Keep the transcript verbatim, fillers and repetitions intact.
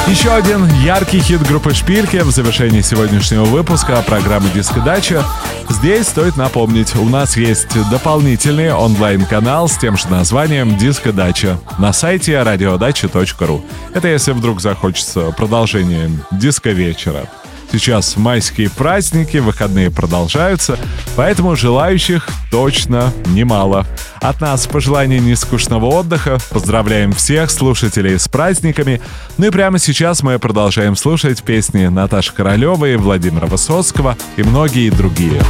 Еще один яркий хит группы «Шпильки» в завершении сегодняшнего выпуска программы «Диско Дача». Здесь стоит напомнить, у нас есть дополнительный онлайн-канал с тем же названием «Диско Дача» на сайте радиодача точка ру. Это если вдруг захочется продолжение диско-вечера. Сейчас майские праздники, выходные продолжаются, поэтому желающих точно немало. От нас пожелание нескучного отдыха. Поздравляем всех слушателей с праздниками. Ну и прямо сейчас мы продолжаем слушать песни Наташи Королевой, Владимира Высоцкого и многие другие.